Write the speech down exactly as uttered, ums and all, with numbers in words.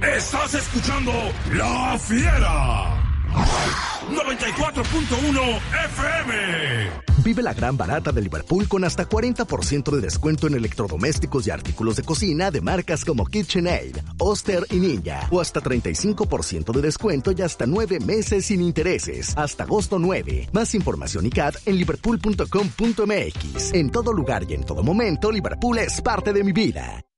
Estás escuchando La Fiera. noventa y cuatro punto uno F M. Vive la gran barata de Liverpool con hasta cuarenta por ciento de descuento en electrodomésticos y artículos de cocina de marcas como KitchenAid, Oster y Ninja. O hasta treinta y cinco por ciento de descuento y hasta nueve meses sin intereses. Hasta agosto nueve. Más información y C A D en liverpool punto com punto m x. En todo lugar y en todo momento, Liverpool es parte de mi vida.